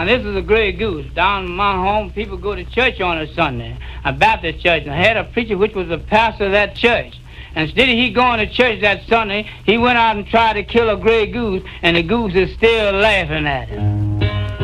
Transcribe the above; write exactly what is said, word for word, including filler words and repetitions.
Now, this is a gray goose. Down in my home, people go to church on a Sunday, a Baptist church, and I had a preacher which was the pastor of that church. And instead of he going to church that Sunday, he went out and tried to kill a gray goose, and the goose is still laughing at him.